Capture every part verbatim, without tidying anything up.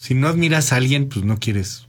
Si no admiras a alguien, pues no quieres.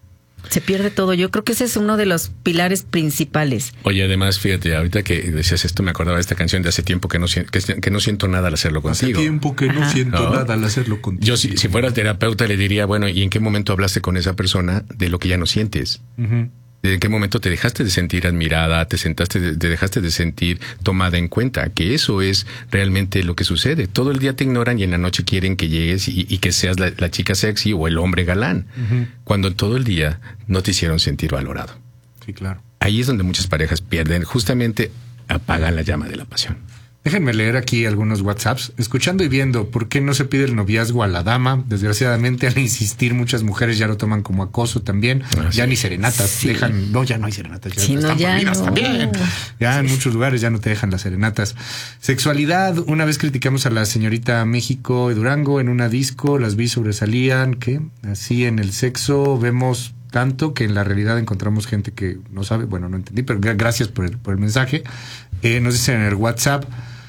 Se pierde todo. Yo creo que ese es uno de los pilares principales. Oye, además, fíjate, ahorita que decías esto, me acordaba de esta canción de hace tiempo que no, que, que no siento nada al hacerlo contigo. Hace tiempo que no Ajá. siento ¿No? nada al hacerlo contigo. Yo, si, si fuera terapeuta, le diría, bueno, ¿y en qué momento hablaste con esa persona de lo que ya no sientes? Uh-huh. ¿En qué momento te dejaste de sentir admirada, te sentaste, de, te dejaste de sentir tomada en cuenta? Que eso es realmente lo que sucede. Todo el día te ignoran y en la noche quieren que llegues y, y que seas la, la chica sexy o el hombre galán. Uh-huh. Cuando todo el día no te hicieron sentir valorado. Sí, claro. Ahí es donde muchas parejas pierden, justamente apagan la llama de la pasión. Déjenme leer aquí algunos WhatsApps. Escuchando y viendo, ¿por qué no se pide el noviazgo a la dama? Desgraciadamente, al insistir, muchas mujeres ya lo toman como acoso también. Ah, ya sí. ni serenatas sí. dejan. No, ya no hay serenatas. Ya sí, están no, ya prohibidas no. también. Ya en muchos lugares ya no te dejan las serenatas. Sexualidad. Una vez criticamos a la señorita México y Durango en una disco. Las vi sobresalían. ¿Qué? Así en el sexo vemos tanto que en la realidad encontramos gente que no sabe. Bueno, no entendí, pero gracias por el, por el mensaje. Eh, nos dicen en el WhatsApp.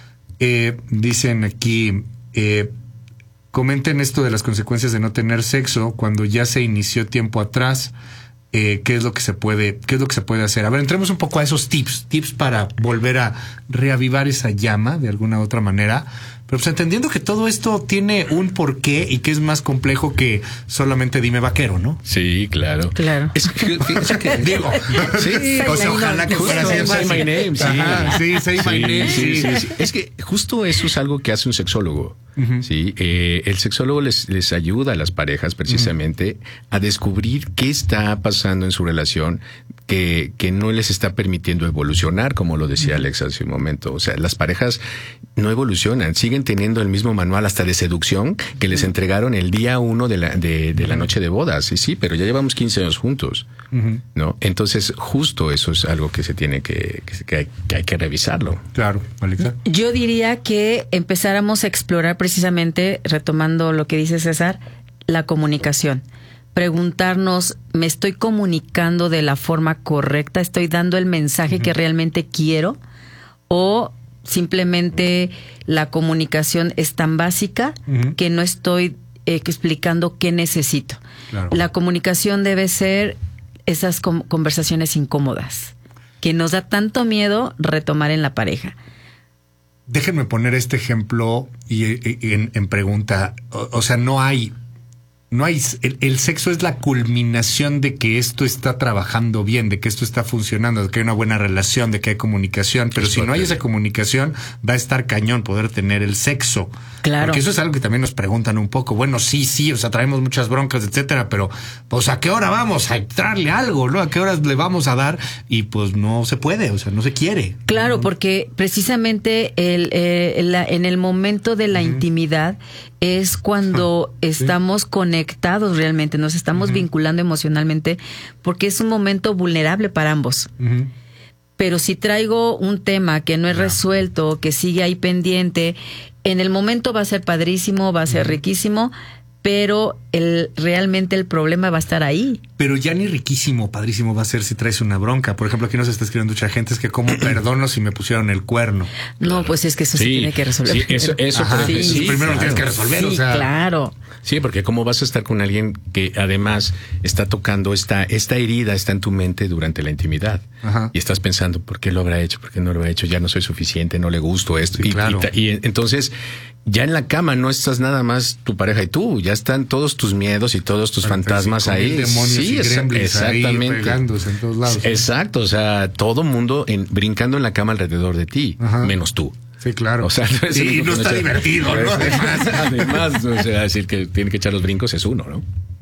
Eh, dicen aquí, eh, comenten esto de las consecuencias de no tener sexo cuando ya se inició tiempo atrás. Eh, ¿Qué es lo que se puede, qué es lo que se puede hacer? A ver, entremos un poco a esos tips, tips para volver a reavivar esa llama de alguna u otra manera. Pero pues entendiendo que todo esto tiene un porqué y que es más complejo que solamente dime vaquero, ¿no? Sí, claro. Claro. Es que, fíjense que digo, sí, o sea, ojalá que fuera así. Say my name, sí. Ajá, sí, say sí, my name. Sí, sí, sí. Es que justo eso es algo que hace un sexólogo. Uh-huh. Sí, eh, el sexólogo les, les ayuda a las parejas precisamente uh-huh. a descubrir qué está pasando en su relación que, que no les está permitiendo evolucionar, como lo decía uh-huh. Alex hace un momento. O sea, las parejas no evolucionan, siguen teniendo el mismo manual hasta de seducción que les uh-huh. entregaron el día uno de la, de, de la noche de bodas. Sí, sí, pero ya llevamos quince años juntos, uh-huh. ¿no? Entonces, justo eso es algo que se tiene que, que, que, hay, que hay que revisarlo. Claro, Alexa. Yo diría que empezáramos a explorar precisamente, retomando lo que dice César, la comunicación. Preguntarnos, ¿me estoy comunicando de la forma correcta? ¿Estoy dando el mensaje uh-huh. que realmente quiero? ¿O simplemente la comunicación es tan básica uh-huh. que no estoy eh, explicando qué necesito? Claro. La comunicación debe ser esas com- conversaciones incómodas que nos da tanto miedo retomar en la pareja. Déjenme poner este ejemplo y, y, y en, en pregunta. O, o sea, no hay... No hay, el, el sexo es la culminación de que esto está trabajando bien, de que esto está funcionando, de que hay una buena relación, de que hay comunicación. Pero si no hay esa comunicación, va a estar cañón poder tener el sexo. Claro. Porque eso es algo que también nos preguntan un poco. Bueno, sí, sí, o sea, traemos muchas broncas, etcétera, pero pues ¿a qué hora vamos a entrarle algo, no? ¿A qué horas le vamos a dar? Y pues no se puede, o sea, no se quiere. Claro, ¿no? Porque precisamente el, eh, la, en el momento de la uh-huh. intimidad es cuando estamos ¿Sí? conectados realmente, nos estamos uh-huh. vinculando emocionalmente, porque es un momento vulnerable para ambos. Uh-huh. Pero si traigo un tema que no es yeah. resuelto, que sigue ahí pendiente, en el momento va a ser padrísimo, va a ser uh-huh. riquísimo, pero el realmente el problema va a estar ahí. Pero ya ni riquísimo, padrísimo va a ser si traes una bronca. Por ejemplo, aquí nos está escribiendo mucha gente, es que cómo perdono si me pusieron el cuerno. No, claro. pues es que eso sí, se tiene que resolver. Sí, eso, eso Ajá, sí, sí, primero claro. lo tienes que resolver. Sí, o sea. claro. Sí, porque cómo vas a estar con alguien que además está tocando esta, esta herida, está en tu mente durante la intimidad. Ajá. Y estás pensando, ¿por qué lo habrá hecho? ¿Por qué no lo ha hecho? Ya no soy suficiente, no le gusto esto. Sí, y, claro. y, y entonces, ya en la cama no estás nada más tu pareja y tú, ya están todos tus miedos y todos tus fantasmas ahí. Demonios sí, y exactamente. Ahí pegándose en todos lados. Exacto, o sea, todo mundo en, brincando en la cama alrededor de ti, Ajá. menos tú. Sí, claro. O sea, no es y no está no divertido, ¿no? Además, además, o sea, decir que tiene que echar los brincos es uno, ¿no?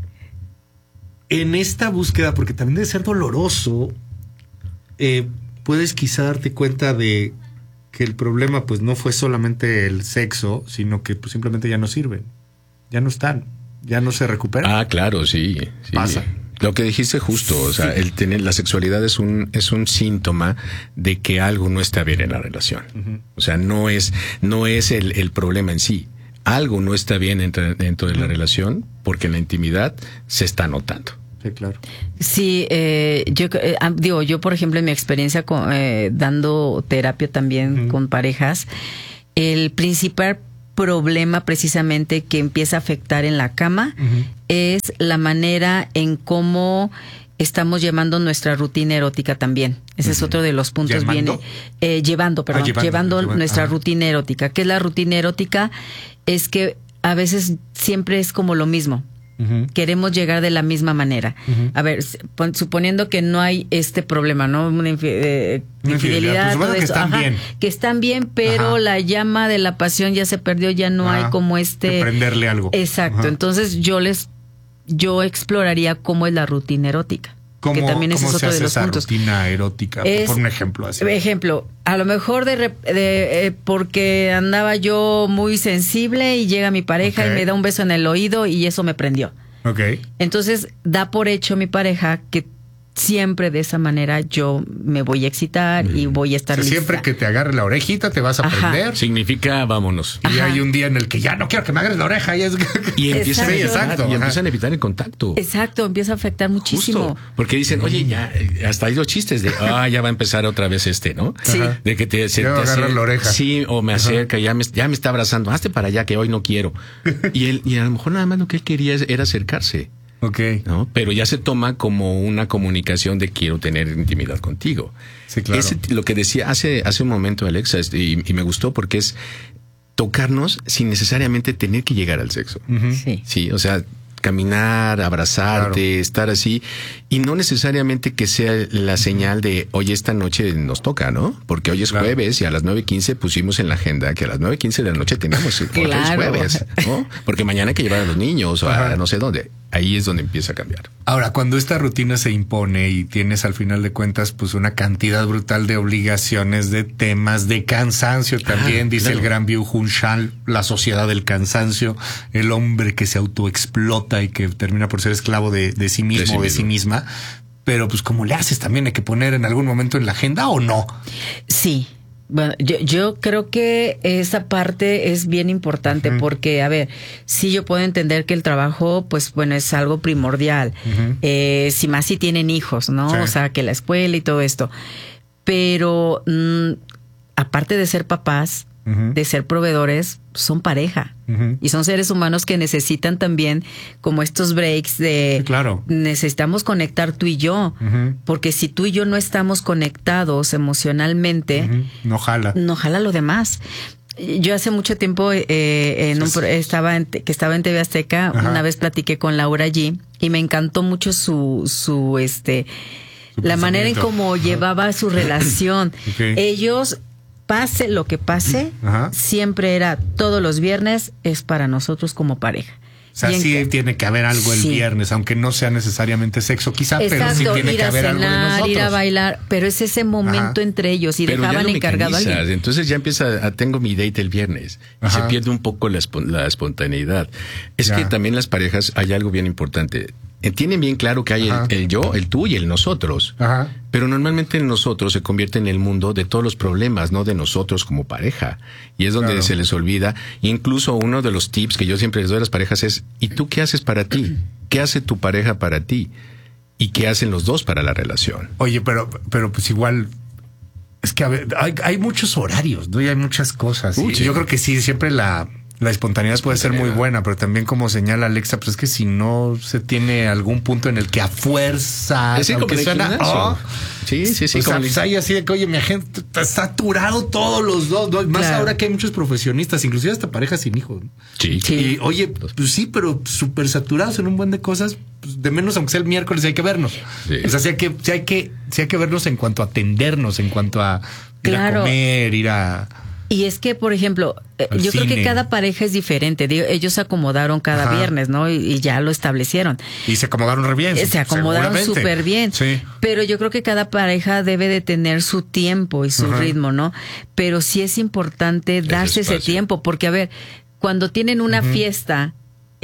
En esta búsqueda, porque también debe ser doloroso, eh, puedes quizá darte cuenta de que el problema pues no fue solamente el sexo, sino que pues simplemente ya no sirven, ya no están, ya no se recuperan. Ah, claro, sí, sí. Pasa. Lo que dijiste justo, o sea, el tener la sexualidad es un es un síntoma de que algo no está bien en la relación. Uh-huh. O sea, no es no es el, el problema en sí. Algo no está bien dentro, dentro de la uh-huh. relación porque en la intimidad se está notando. Sí, claro. Sí, eh, yo eh, digo, yo por ejemplo en mi experiencia con, eh, dando terapia también uh-huh. con parejas, el principal problema precisamente que empieza a afectar en la cama uh-huh. es la manera en cómo estamos llevando nuestra rutina erótica también. Ese uh-huh. es otro de los puntos. ¿Llevando? Viene eh, llevando, perdón, ah, llevando, llevando, llevando nuestra ajá. rutina erótica. ¿Qué es la rutina erótica? Es que a veces siempre es como lo mismo. Uh-huh. Queremos llegar de la misma manera. Uh-huh. A ver, suponiendo que no hay este problema, ¿no? Una infi- eh, infidelidad, pues, bueno, todo que eso. están Ajá, bien. Que están bien, pero Ajá. la llama de la pasión ya se perdió, ya no Ajá. hay como este... Que prenderle algo. Exacto. Ajá. Entonces yo les... Yo exploraría cómo es la rutina erótica. ¿Cómo, que también ese ¿cómo es otro se hace de los esa puntos. rutina erótica? Es, por un ejemplo así. Ejemplo, a lo mejor de, de eh, porque andaba yo muy sensible y llega mi pareja okay. y me da un beso en el oído y eso me prendió. Okay. Entonces da por hecho mi pareja que siempre de esa manera yo me voy a excitar mm. y voy a estar o sea, lista. Siempre que te agarre la orejita te vas a Ajá. prender. Significa vámonos. Y Ajá. hay un día en el que ya no quiero que me agarres la oreja. Y, es... y empiezan, exacto. a evitar, exacto. y empiezan a evitar el contacto. Exacto, empieza a afectar muchísimo. Justo, porque dicen, oye, ya, hasta hay los chistes de, ah, ya va a empezar otra vez este, ¿no? Sí. Ajá. De que te, se, te acerca la oreja. Sí, o me acerca, ya me, ya me está abrazando, hazte para allá que hoy no quiero. y, él, y a lo mejor nada más lo que él quería era acercarse. Okay. ¿No? Pero ya se toma como una comunicación de quiero tener intimidad contigo. Sí, claro. Ese, lo que decía hace, hace un momento Alexa, y, y me gustó porque es tocarnos sin necesariamente tener que llegar al sexo. Uh-huh. Sí. Sí, o sea, caminar, abrazarte, claro. estar así, y no necesariamente que sea la señal de hoy esta noche nos toca, ¿no? Porque hoy es claro. jueves y a las nueve quince pusimos en la agenda que a las nueve quince de la noche teníamos porque claro. es jueves, ¿no? Porque mañana hay que llevar a los niños o a no sé dónde. Ahí es donde empieza a cambiar. Ahora, cuando esta rutina se impone y tienes al final de cuentas pues una cantidad brutal de obligaciones, de temas, de cansancio también, ah, dice claro. el gran Byung-Chul Han, la sociedad del cansancio, el hombre que se autoexplota y que termina por ser esclavo de, de sí mismo o de, sí, de sí misma. Pero pues ¿cómo le haces? ¿También hay que poner en algún momento en la agenda o no? Sí. Bueno, yo, yo creo que esa parte es bien importante uh-huh. porque, a ver, sí yo puedo entender que el trabajo, pues bueno, es algo primordial. Uh-huh. Eh, si más si tienen hijos, ¿no? Sí. O sea, que la escuela y todo esto. Pero mmm, aparte de ser papás, uh-huh. de ser proveedores, son pareja. Uh-huh. Y son seres humanos que necesitan también como estos breaks de... Sí, claro. Necesitamos conectar tú y yo. Uh-huh. Porque si tú y yo no estamos conectados emocionalmente... Uh-huh. No jala. No jala lo demás. Yo hace mucho tiempo eh, en un, estaba en, que estaba en T V Azteca, Ajá. una vez platiqué con Laura G. Y me encantó mucho su... su este su la manera en cómo Ajá. llevaba su relación. Okay. Ellos... Pase lo que pase, Ajá. siempre era todos los viernes es para nosotros como pareja. O sea, sí que, tiene que haber algo sí. el viernes, aunque no sea necesariamente sexo, quizá, Exacto, pero sí tiene que haber cenar, algo de nosotros. Ir a bailar, pero es ese momento Ajá. entre ellos y pero dejaban encargado a alguien. Entonces ya empieza, a, tengo mi date el viernes y Ajá. se pierde un poco la, la espontaneidad. Es ya. que también las parejas hay algo bien importante. Tienen bien claro que hay el, el yo, el tú y el nosotros. Ajá. Pero normalmente el nosotros se convierte en el mundo de todos los problemas, no de nosotros como pareja. Y es donde claro. se les olvida. Incluso uno de los tips que yo siempre les doy a las parejas es, ¿y tú qué haces para ti? ¿Qué hace tu pareja para ti? ¿Y qué hacen los dos para la relación? Oye, pero, pero pues igual... Es que a ver, hay, hay muchos horarios, ¿no? Y hay muchas cosas. Uy, sí. Yo creo que sí, siempre la... La espontaneidad puede ser muy buena, pero también como señala Alexa, pues es que si no se tiene algún punto en el que a fuerza, es aunque suena, oh, sí, sí, sí, o sea, pues hay así de que, oye, mi agente está saturado todos los dos, ¿no? Más claro. ahora que hay muchos profesionistas, inclusive hasta parejas sin hijos. Sí. sí. Y oye, pues sí, pero súper saturados en un buen de cosas, pues de menos aunque sea el miércoles hay que vernos. Sí. O sea, sí hay que, sí hay que, sí hay que vernos en cuanto a atendernos, en cuanto a ir claro. a comer, ir a... Y es que, por ejemplo, Al yo cine. creo que cada pareja es diferente. Digo, ellos se acomodaron cada Ajá. viernes, ¿no? Y, y ya lo establecieron. Y se acomodaron re bien. Se acomodaron súper bien. Sí. Pero yo creo que cada pareja debe de tener su tiempo y su Ajá. ritmo, ¿no? Pero sí es importante darse ese, ese tiempo. Porque, a ver, cuando tienen una Ajá. fiesta...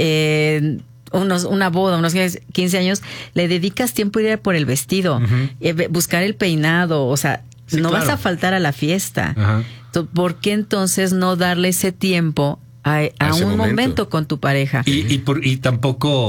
Eh, unos, una boda, unos quince años, le dedicas tiempo a ir por el vestido, uh-huh. eh, buscar el peinado, o sea, sí, no claro. vas a faltar a la fiesta. Uh-huh. ¿Por qué entonces no darle ese tiempo a, a, a un momento. momento con tu pareja? Y, y, por, y tampoco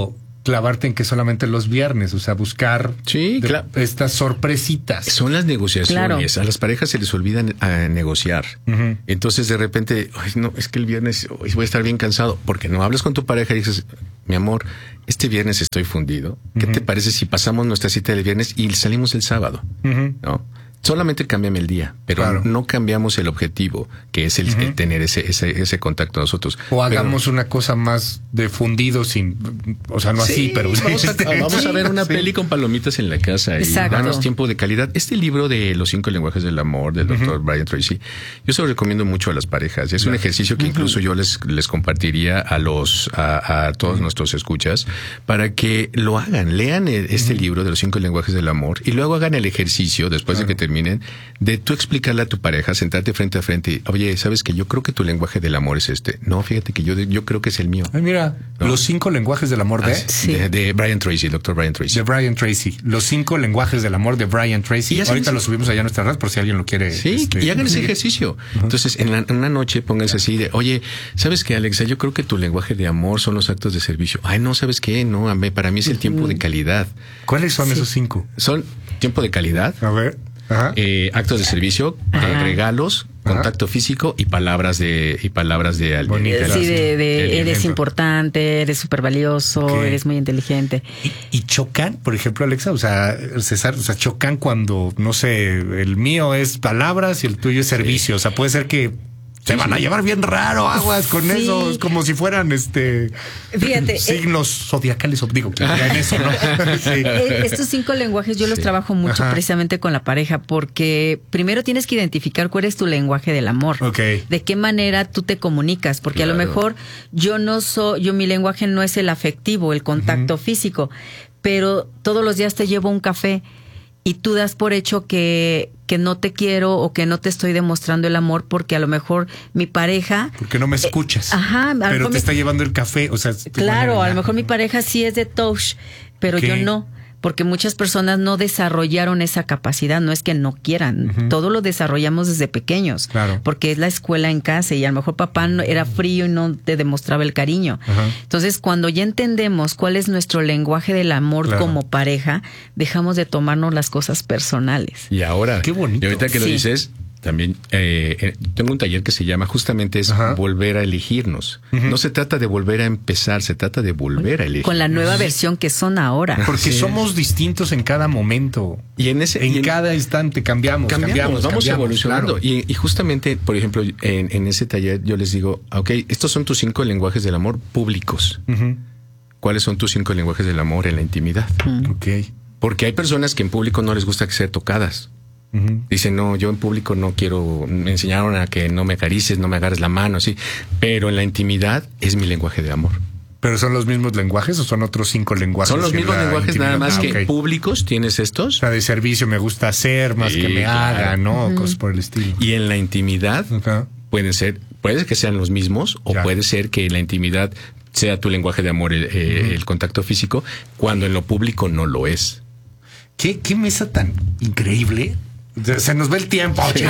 clavarte en que solamente los viernes, o sea, buscar sí, de, claro. estas sorpresitas. Son las negociaciones. Claro. A las parejas se les olvidan a negociar. Uh-huh. Entonces, de repente, ay, no, es que el viernes hoy voy a estar bien cansado, porque no hablas con tu pareja y dices, mi amor, este viernes estoy fundido. ¿Qué uh-huh. te parece si pasamos nuestra cita del viernes y salimos el sábado? Uh-huh. ¿No? Solamente cámbiame el día, pero claro. no cambiamos el objetivo, que es el, uh-huh. el tener ese, ese ese contacto nosotros. O hagamos pero, una cosa más de fundido sin, o sea, no sí, así, pero vamos a, vamos a ver una sí. peli con palomitas en la casa. Exacto. Y darnos tiempo de calidad. Este libro de Los cinco lenguajes del amor del doctor uh-huh. Brian Tracy, yo se lo recomiendo mucho a las parejas. Es claro. un ejercicio que incluso uh-huh. yo les les compartiría a los a, a todos uh-huh. nuestros escuchas para que lo hagan, lean este uh-huh. libro de Los cinco lenguajes del amor y luego hagan el ejercicio después claro. de que terminen de tú explicarle a tu pareja, sentarte frente a frente y, oye, ¿sabes que yo creo que tu lenguaje del amor es este? No, fíjate que yo, yo creo que es el mío. Ay, mira, ¿no? Los cinco lenguajes del amor de... Ah, sí. de, de Brian Tracy, el doctor Brian Tracy. De Brian Tracy. Los cinco lenguajes del amor de Brian Tracy. Ahorita lo subimos allá a nuestra red por si alguien lo quiere. Sí, este, y hagan ese ejercicio. Uh-huh. Entonces, en, la, en una noche pónganse así de, oye, ¿sabes qué, Alexa? Yo creo que tu lenguaje de amor son los actos de servicio. Ay, no, ¿sabes qué? No, para mí es el uh-huh. tiempo de calidad. ¿Cuáles son sí. esos cinco? Son tiempo de calidad. A ver. Eh, actos de servicio, eh, regalos, Ajá. contacto físico y palabras de y palabras de alguien. Bonita, sí, de, de eres importante, eres súper valioso, okay. eres muy inteligente. ¿Y, y chocan, por ejemplo, Alexa? O sea, César, o sea, chocan cuando, no sé, el mío es palabras y el tuyo es servicio. Sí. O sea, puede ser que se van a llevar bien raro, aguas con sí. esos, como si fueran este Fíjate, signos eh, zodiacales, digo, que en eso, ¿no? Sí. Estos cinco lenguajes yo sí. los trabajo mucho Ajá. precisamente con la pareja, porque primero tienes que identificar cuál es tu lenguaje del amor. Okay. De qué manera tú te comunicas, porque claro. a lo mejor yo no soy, yo mi lenguaje no es el afectivo, el contacto uh-huh. físico, pero todos los días te llevo un café y tú das por hecho que, que no te quiero o que no te estoy demostrando el amor porque a lo mejor mi pareja... Porque no me escuchas. Eh, ajá. Pero te me, está llevando el café, o sea... Claro, a lo mejor mi pareja sí es de touch, pero ¿Qué? yo no. Porque muchas personas no desarrollaron esa capacidad, no es que no quieran, uh-huh. todo lo desarrollamos desde pequeños, claro. porque es la escuela en casa y a lo mejor papá no, era frío y no te demostraba el cariño. Uh-huh. Entonces, cuando ya entendemos cuál es nuestro lenguaje del amor claro. como pareja, dejamos de tomarnos las cosas personales. Y ahora, qué bonito. Y ahorita que sí. lo dices... También eh, tengo un taller que se llama justamente es Ajá. volver a elegirnos. Uh-huh. No se trata de volver a empezar, se trata de volver a elegir. Con la nueva versión que son ahora. Porque sí. somos distintos en cada momento. Y en ese en, y en, cada instante cambiamos, cambiamos, cambiamos vamos cambiamos, evolucionando. Claro. Y, y justamente, por ejemplo, en, en ese taller yo les digo, ok, estos son tus cinco lenguajes del amor públicos. Uh-huh. ¿Cuáles son tus cinco lenguajes del amor en la intimidad? Uh-huh. Okay. Porque hay personas que en público no les gusta ser tocadas. Uh-huh. Dicen, no, yo en público no quiero, me enseñaron a que no me acaricies, no me agarres la mano, así, pero en la intimidad es mi lenguaje de amor. ¿Pero son los mismos lenguajes o son otros cinco lenguajes? Son los mismos lenguajes, intimidad? nada más ah, que okay. públicos tienes estos. O sea, de servicio me gusta hacer más sí, que me claro. haga, ¿no? Uh-huh. Cosas por el estilo. Y en la intimidad okay. pueden ser, puede que sean los mismos o ya. puede ser que en la intimidad sea tu lenguaje de amor el, uh-huh. eh, el contacto físico, cuando en lo público no lo es. ¿Qué, qué mesa tan increíble? Se nos va el tiempo. Ay,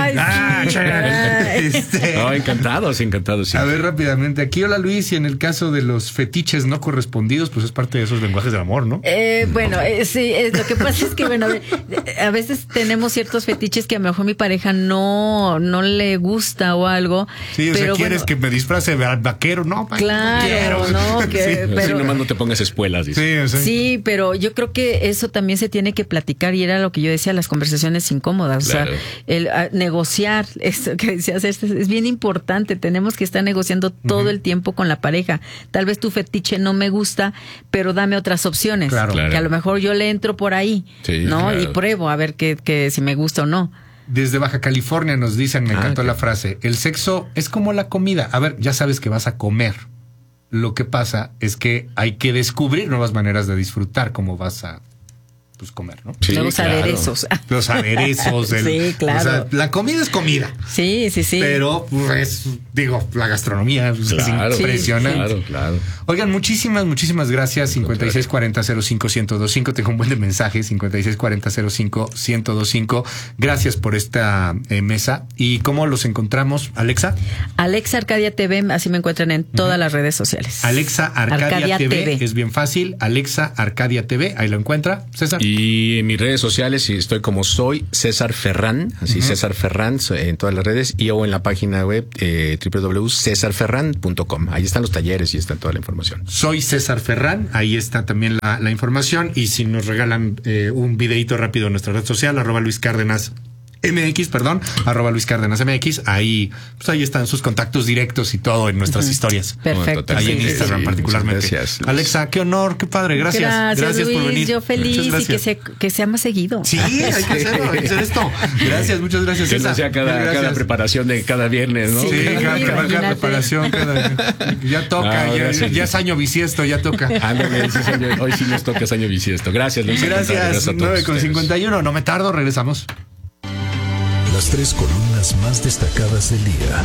ah, sí. este. No, encantados, encantados. Sí. A ver, rápidamente. Aquí, hola Luis, y en el caso de los fetiches no correspondidos, pues es parte de esos lenguajes del amor, ¿no? Eh, bueno, eh, sí, eh, lo que pasa es que, bueno, a veces tenemos ciertos fetiches que a lo mejor mi pareja no, no le gusta o algo. Sí, o pero sea, ¿quieres bueno, que me disfrace de vaquero? No, claro, quiero. no, que, sí, pero, si nomás no te pongas espuelas. Dice. Sí, sí. sí, pero yo creo que eso también se tiene que platicar y era lo que yo decía, las conversaciones sin incómodas, claro. o sea, el a, negociar, esto que decías, es, es bien importante, tenemos que estar negociando todo uh-huh. el tiempo con la pareja. Tal vez tu fetiche no me gusta, pero dame otras opciones, claro. que a lo mejor yo le entro por ahí, sí, ¿no? Claro. Y pruebo a ver que, que si me gusta o no. Desde Baja California nos dicen, me encantó ah, okay. la frase, el sexo es como la comida. A ver, ya sabes que vas a comer. Lo que pasa es que hay que descubrir nuevas maneras de disfrutar cómo vas a pues comer, ¿no? Sí, los claro. aderezos. Los aderezos. Del, sí, claro. O sea, la comida es comida. Sí, sí, sí. Pero, pues, digo, la gastronomía pues, claro, es impresionante. Claro, claro. Oigan, muchísimas, muchísimas gracias. cincuenta y seis cuarenta cero cinco ciento veinticinco. Tengo un buen de mensajes. cincuenta y seis cuarenta cero cinco ciento veinticinco. Gracias por esta eh, mesa. ¿Y cómo los encontramos, Alexa? Alexa Arcadia T V. Así me encuentran en todas uh-huh. las redes sociales. Alexa Arcadia, Arcadia T V. T V. Es bien fácil. Alexa Arcadia T V. Ahí lo encuentra. César. Y en mis redes sociales estoy como soy César Ferrán. Así uh-huh. César Ferrán en todas las redes. Y o en la página web eh, doble u doble u doble u punto cesar ferrán punto com. Ahí están los talleres y está toda la información. Soy César Ferrán. Ahí está también la, la información. Y si nos regalan eh, un videito rápido en nuestra red social, arroba Luis Cárdenas M X, perdón, arroba Luis Cárdenas M X, ahí, pues ahí están sus contactos directos y todo en nuestras uh-huh. historias. Perfecto. Ahí sí, en Instagram sí, particularmente. Gracias, Alexa, qué honor, qué padre, gracias. Gracias, gracias Luis, por venir. Yo feliz y que, se, que sea más seguido. Sí, hay que hacerlo, hay que hacer esto. Gracias, muchas gracias. Que no sea cada, cada preparación de cada viernes, ¿no? Sí, sí cada, cada, cada preparación, cada, ya toca, ah, ya, ya es año bisiesto, ya toca. Ándale, sí, hoy sí nos toca es año bisiesto. Gracias, Luis. Gracias, gracias nueve con cincuenta y uno, no me tardo, regresamos. Las tres columnas más destacadas del día.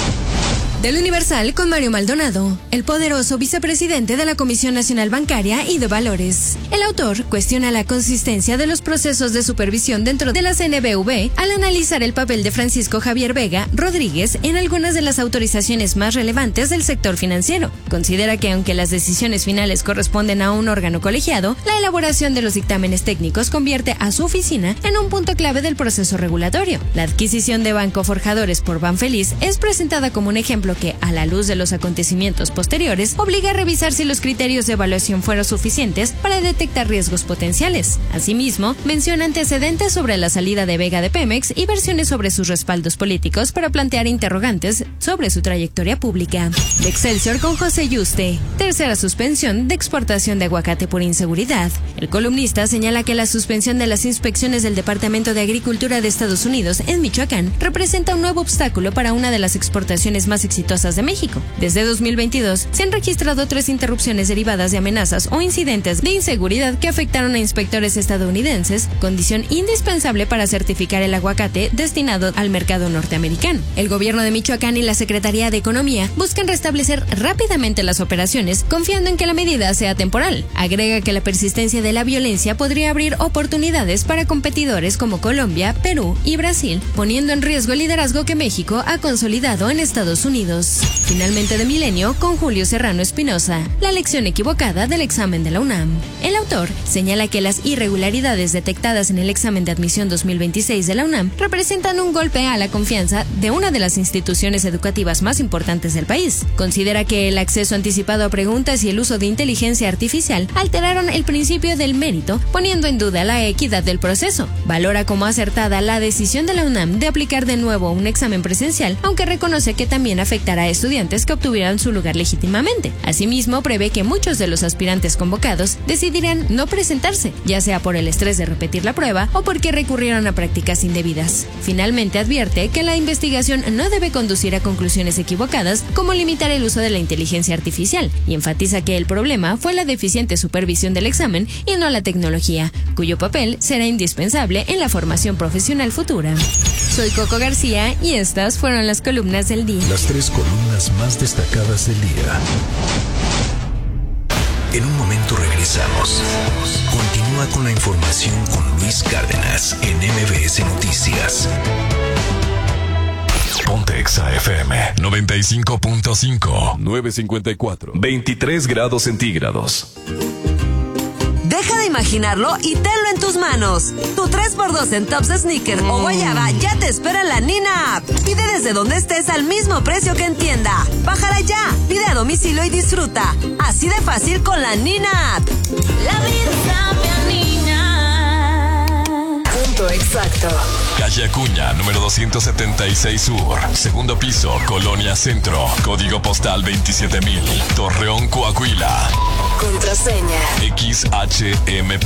Del Universal con Mario Maldonado, el poderoso vicepresidente de la Comisión Nacional Bancaria y de Valores. El autor cuestiona la consistencia de los procesos de supervisión dentro de la C N B V al analizar el papel de Francisco Javier Vega Rodríguez en algunas de las autorizaciones más relevantes del sector financiero. Considera que aunque las decisiones finales corresponden a un órgano colegiado, la elaboración de los dictámenes técnicos convierte a su oficina en un punto clave del proceso regulatorio. La adquisición de Banco Forjadores por Banfeliz es presentada como un ejemplo que, a la luz de los acontecimientos posteriores, obliga a revisar si los criterios de evaluación fueron suficientes para detectar riesgos potenciales. Asimismo, menciona antecedentes sobre la salida de Vega de Pemex y versiones sobre sus respaldos políticos para plantear interrogantes sobre su trayectoria pública. De Excelsior con José Yuste. Tercera suspensión de exportación de aguacate por inseguridad. El columnista señala que la suspensión de las inspecciones del Departamento de Agricultura de Estados Unidos en Michoacán representa un nuevo obstáculo para una de las exportaciones más exitosas de México. Desde dos mil veintidós se han registrado tres interrupciones derivadas de amenazas o incidentes de inseguridad que afectaron a inspectores estadounidenses, condición indispensable para certificar el aguacate destinado al mercado norteamericano. El gobierno de Michoacán y la Secretaría de Economía buscan restablecer rápidamente las operaciones, confiando en que la medida sea temporal. Agrega que la persistencia de la violencia podría abrir oportunidades para competidores como Colombia, Perú y Brasil, poniendo en riesgo el liderazgo que México ha consolidado en Estados Unidos. Finalmente de Milenio con Julio Serrano Espinosa, la lección equivocada del examen de la UNAM. El autor señala que las irregularidades detectadas en el examen de admisión dos mil veintiséis de la UNAM representan un golpe a la confianza de una de las instituciones educativas más importantes del país. Considera que el acceso anticipado a preguntas y el uso de inteligencia artificial alteraron el principio del mérito, poniendo en duda la equidad del proceso. Valora como acertada la decisión de la UNAM de aplicar de nuevo un examen presencial, aunque reconoce que también afectará a estudiantes que obtuvieran su lugar legítimamente. Asimismo, prevé que muchos de los aspirantes convocados decidirán no presentarse, ya sea por el estrés de repetir la prueba o porque recurrieron a prácticas indebidas. Finalmente, advierte que la investigación no debe conducir a conclusiones equivocadas, como limitar el uso de la inteligencia artificial, y enfatiza que el problema fue la deficiente supervisión del examen y no la tecnología, cuyo papel será indispensable en la formación profesional futura. Soy Coco García y estas fueron las columnas del día. Las tres columnas más destacadas del día. En un momento regresamos. Continúa con la información con Luis Cárdenas en M B S Noticias. Ponte Exa F M noventa y cinco punto cinco. nueve cincuenta y cuatro. veintitrés grados centígrados. Deja de imaginarlo y tenlo en tus manos. Tu tres por dos en tops de sneaker o guayaba ya te espera en la Nina App. Pide desde donde estés al mismo precio que en tienda. Bájala ya, pide a domicilio y disfruta. Así de fácil con la Nina App. La vida cambia, Nina. Punto exacto. Calle Acuña, número doscientos setenta y seis Sur. Segundo piso, Colonia Centro. Código postal veintisiete mil. Torreón, Coahuila. Contraseña X H M P.